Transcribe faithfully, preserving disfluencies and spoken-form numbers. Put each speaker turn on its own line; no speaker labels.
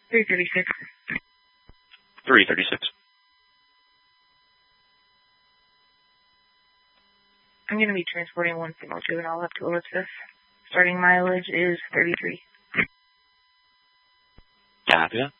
three thirty-six.
three thirty-six.
I'm going to be transporting one female juvenile up to Elizabeth. Starting mileage is thirty-three.
Copy that.